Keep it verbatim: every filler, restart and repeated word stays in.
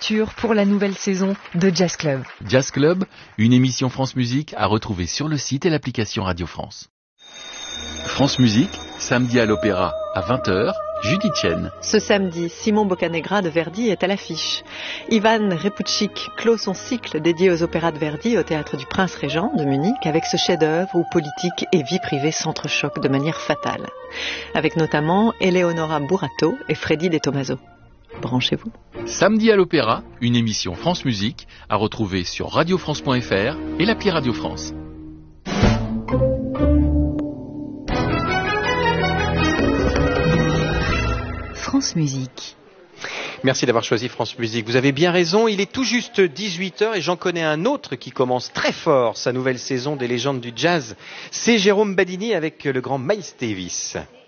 l'ouverture pour la nouvelle saison de Jazz Club. Jazz Club, une émission France Musique à retrouver sur le site et l'application Radio France. France Musique, samedi à l'Opéra à vingt heures, Judith Chen. Ce samedi, Simon Boccanegra de Verdi est à l'affiche. Ivan Repucik clôt son cycle dédié aux opéras de Verdi au Théâtre du Prince-Régent de Munich avec ce chef-d'œuvre où politique et vie privée s'entrechoquent de manière fatale. Avec notamment Eleonora Burato et Freddy De Tomaso. Branchez-vous. Samedi à l'Opéra, une émission France Musique à retrouver sur radio france point f r et l'appli Radio France. France Musique. Merci d'avoir choisi France Musique. Vous avez bien raison, il est tout juste dix-huit heures et j'en connais un autre qui commence très fort sa nouvelle saison des légendes du jazz. C'est Jérôme Badini avec le grand Miles Davis.